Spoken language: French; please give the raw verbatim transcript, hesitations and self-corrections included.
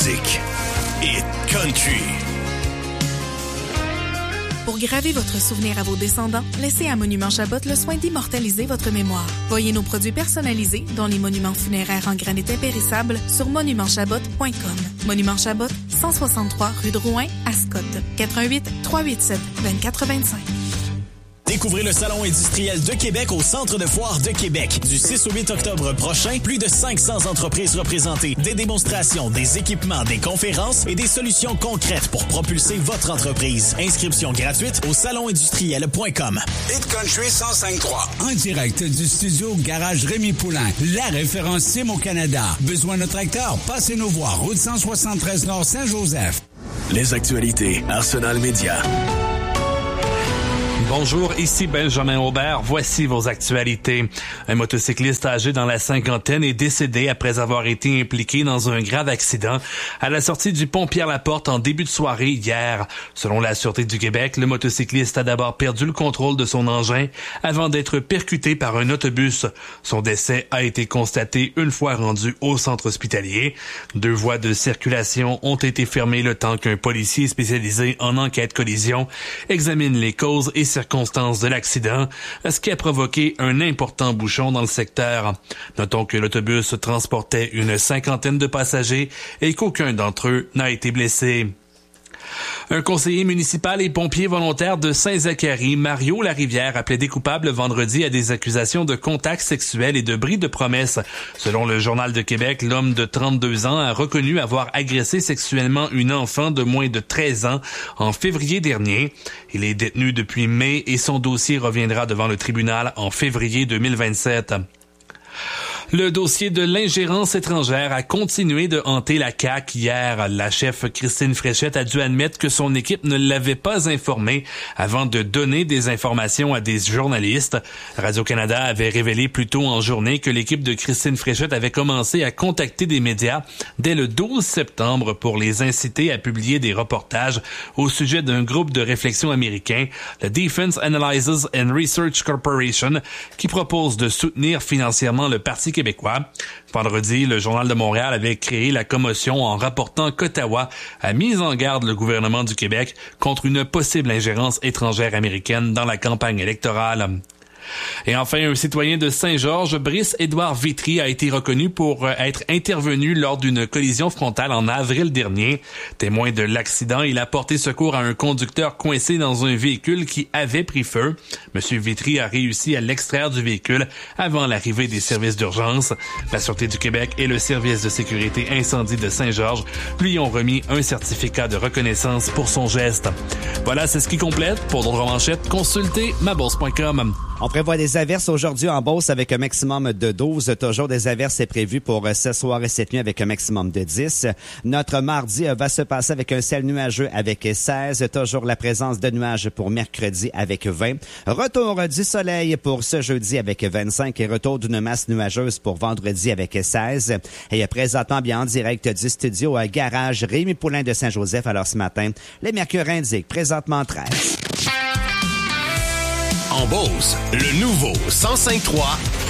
musique. Hit Country. Pour graver votre souvenir à vos descendants, laissez à Monument Chabot le soin d'immortaliser votre mémoire. Voyez nos produits personnalisés, dont les monuments funéraires en granit impérissable, sur monument chabot point com. Monument Chabot, cent soixante-trois rue de Rouyn, Ascot. quatre un huit, trois huit sept, deux quatre deux cinq. Découvrez le Salon industriel de Québec au Centre de foire de Québec. Du six au huit octobre prochain, plus de cinq cents entreprises représentées, des démonstrations, des équipements, des conférences et des solutions concrètes pour propulser votre entreprise. Inscription gratuite au salon industriel point com. Hit Country cent cinq trois. En direct du studio Garage Rémi Poulain, la référence Sim au Canada. Besoin de tracteur? Passez nous voir, route cent soixante-treize Nord Saint-Joseph. Les actualités Arsenal Média. Bonjour, ici Benjamin Aubert. Voici vos actualités. Un motocycliste âgé dans la cinquantaine est décédé après avoir été impliqué dans un grave accident à la sortie du pont Pierre-Laporte en début de soirée hier. Selon la Sûreté du Québec, le motocycliste a d'abord perdu le contrôle de son engin avant d'être percuté par un autobus. Son décès a été constaté une fois rendu au centre hospitalier. Deux voies de circulation ont été fermées le temps qu'un policier spécialisé en enquête collision examine les causes et circonstances de l'accident, ce qui a provoqué un important bouchon dans le secteur. Notons que l'autobus transportait une cinquantaine de passagers et qu'aucun d'entre eux n'a été blessé. Un conseiller municipal et pompier volontaire de Saint-Zacharie, Mario Larivière, a plaidé coupable vendredi à des accusations de contacts sexuels et de bris de promesses. Selon le Journal de Québec, l'homme de trente-deux ans a reconnu avoir agressé sexuellement une enfant de moins de treize ans en février dernier. Il est détenu depuis mai et son dossier reviendra devant le tribunal en février deux mille vingt-sept. Le dossier de l'ingérence étrangère a continué de hanter la C A Q hier. La chef Christine Fréchette a dû admettre que son équipe ne l'avait pas informée avant de donner des informations à des journalistes. Radio-Canada avait révélé plus tôt en journée que l'équipe de Christine Fréchette avait commencé à contacter des médias dès le douze septembre pour les inciter à publier des reportages au sujet d'un groupe de réflexion américain, le Defense Analysis and Research Corporation, qui propose de soutenir financièrement le Parti québécois. Vendredi, le Journal de Montréal avait créé la commotion en rapportant qu'Ottawa a mis en garde le gouvernement du Québec contre une possible ingérence étrangère américaine dans la campagne électorale. Et enfin, un citoyen de Saint-Georges, Brice-Édouard Vitry, a été reconnu pour être intervenu lors d'une collision frontale en avril dernier. Témoin de l'accident, il a porté secours à un conducteur coincé dans un véhicule qui avait pris feu. Monsieur Vitry a réussi à l'extraire du véhicule avant l'arrivée des services d'urgence. La Sûreté du Québec et le service de sécurité incendie de Saint-Georges lui ont remis un certificat de reconnaissance pour son geste. Voilà, c'est ce qui complète. Pour d'autres manchettes, consultez ma bourse point com. On prévoit des averses aujourd'hui en Beauce avec un maximum de douze. Toujours des averses est prévu pour ce soir et cette nuit avec un maximum de dix. Notre mardi va se passer avec un ciel nuageux avec seize. Toujours la présence de nuages pour mercredi avec vingt. Retour du soleil pour ce jeudi avec vingt-cinq et retour d'une masse nuageuse pour vendredi avec seize. Et présentement, bien en direct du studio à Garage Rémi Poulain de Saint-Joseph. Alors ce matin, les mercures indiquent présentement treize. En Beauce, le nouveau cent cinq trois